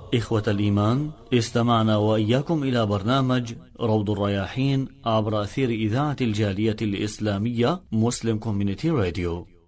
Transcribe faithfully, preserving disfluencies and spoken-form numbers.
إخوة الإيمان، استمعنا وإياكم إلى برنامج روض الرياحين عبر أثير إذاعة الجالية الإسلامية مسلم كوميونيتي راديو.